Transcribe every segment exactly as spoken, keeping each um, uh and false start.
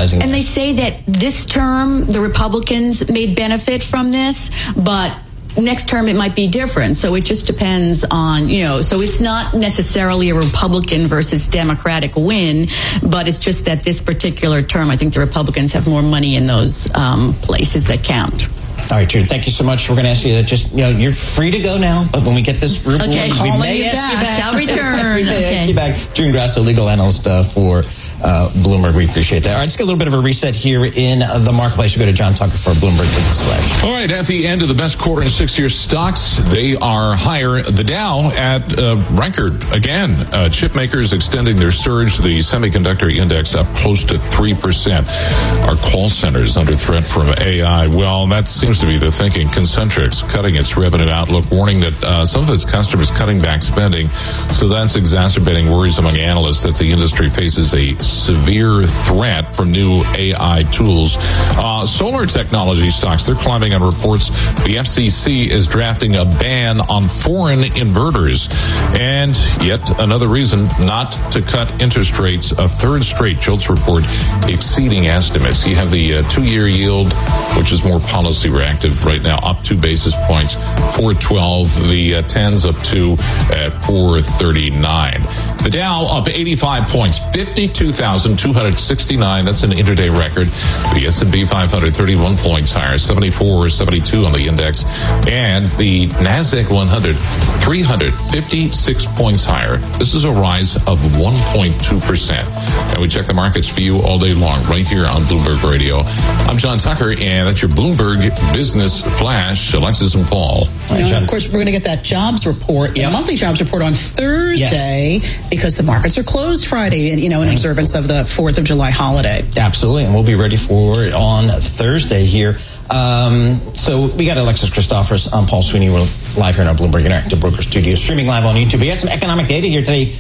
advertising. And they say that this term, the Republicans may benefit from this, but next term it might be different. So it just depends on, you know, so it's not necessarily a Republican versus Democratic win, but it's just that this particular term, I think the Republicans have more money in those um, places that count. All right, June, thank you so much. We're going to ask you that just, you know, you're free to go now, but when we get this report, okay. we may ask back. you back. Shall return. we may okay. ask you back. June Grasso, legal analyst uh, for uh, Bloomberg. We appreciate that. All right, let's get a little bit of a reset here in uh, the marketplace. We go to John Tucker for Bloomberg Business Flash. All right, at the end of the best quarter in six-year stocks, they are higher. The Dow at uh, record again. Uh, chip makers extending their surge. The semiconductor index up close to three percent. Our call centers under threat from A I. Well, that seems to be the thinking. Concentrix cutting its revenue outlook, warning that uh, some of its customers cutting back spending. So that's exacerbating worries among analysts that the industry faces a severe threat from new A I tools. Uh, solar technology stocks, they're climbing on reports the F C C is drafting a ban on foreign inverters. And yet another reason not to cut interest rates, a third straight JOLTS report exceeding estimates. You have the uh, two-year yield, which is more policy reactive right now, up two basis points, four twelve. The uh, tens up two at four thirty-nine. The Dow up eighty-five points, fifty-two thousand two hundred sixty-nine. That's an intraday record. The S and P five hundred thirty-one points higher, seventy-four seventy-two on the index. And the NASDAQ one hundred three hundred fifty-six points higher. This is a rise of one point two percent. And we check the markets for you all day long right here on Bloomberg Radio. I'm John Tucker, and that's your Bloomberg Business Flash. Alexis and Paul. You know, of course, we're going to get that jobs report, yep. the monthly jobs report on Thursday, yes. because the markets are closed Friday, and you know, in observance of the fourth of July holiday. Absolutely, and we'll be ready for it on Thursday here. Um, so we got Alexis Christophorous, I'm Paul Sweeney. We're live here in our Bloomberg Interactive Broker Studio, streaming live on YouTube. We had some economic data here today.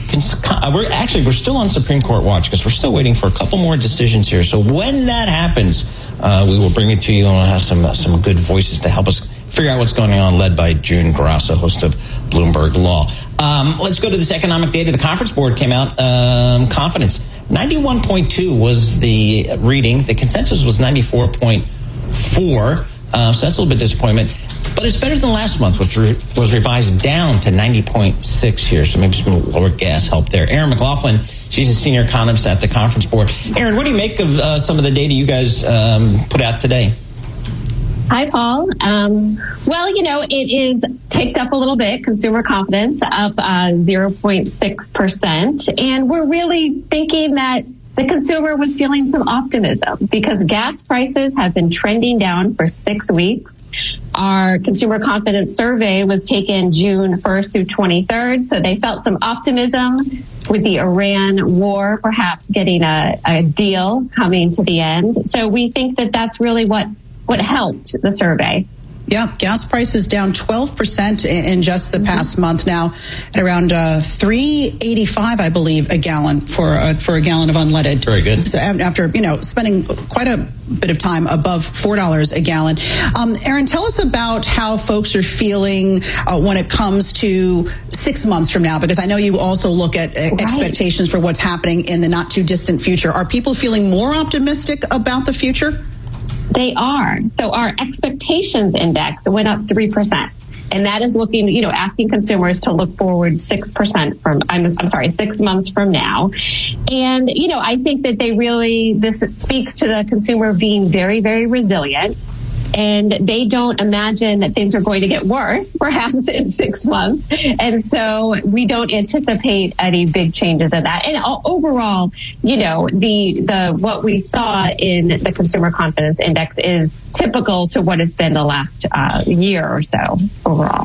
We're actually we're still on Supreme Court watch because we're still waiting for a couple more decisions here. So when that happens, uh, we will bring it to you, and we'll have some uh, some good voices to help us figure out what's going on, led by June Grasso, host of Bloomberg Law. Um, let's go to this economic data. The Conference Board came out. Um, confidence ninety-one point two was the reading. The consensus was ninety-four point four. Uh, so that's a little bit disappointment. But it's better than last month, which re- was revised down to ninety point six here. So maybe some lower gas help there. Erin McLaughlin, she's a senior economist at the Conference Board. Erin, what do you make of uh, some of the data you guys um, put out today? Hi, Paul. Um, well, you know, it is ticked up a little bit. Consumer confidence up uh, zero point six percent. And we're really thinking that the consumer was feeling some optimism because gas prices have been trending down for six weeks. Our consumer confidence survey was taken June first through twenty-third, so they felt some optimism with the Iran war, perhaps getting a, a deal coming to the end. So we think that that's really what, what helped the survey. Yeah, gas prices down twelve percent in just the past mm-hmm. month now, at around uh, three eighty-five, I believe, a gallon for a, for a gallon of unleaded. Very good. So after, you know, spending quite a bit of time above four dollars a gallon. Um, Erin, tell us about how folks are feeling uh, when it comes to six months from now, because I know you also look at uh, right. expectations for what's happening in the not too distant future. Are people feeling more optimistic about the future? They are. So our expectations index went up three percent. And that is looking, you know, asking consumers to look forward six percent from, I'm, I'm sorry, six months from now. And, you know, I think that they really, this speaks to the consumer being very, very resilient. And they don't imagine that things are going to get worse, perhaps in six months. And so we don't anticipate any big changes in that. And overall, you know, the the what we saw in the consumer confidence index is typical to what it's been the last uh, year or so overall.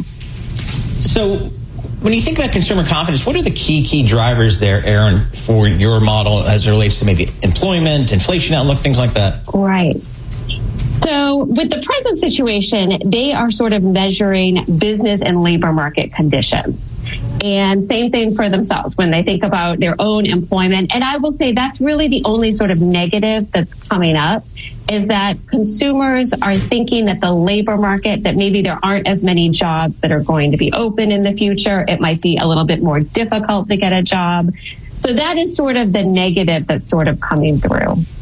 So when you think about consumer confidence, what are the key, key drivers there, Erin, for your model as it relates to maybe employment, inflation outlook, things like that? Right. So with the present situation, they are sort of measuring business and labor market conditions. And same thing for themselves when they think about their own employment. And I will say that's really the only sort of negative that's coming up, is that consumers are thinking that the labor market, that maybe there aren't as many jobs that are going to be open in the future. It might be a little bit more difficult to get a job. So that is sort of the negative that's sort of coming through.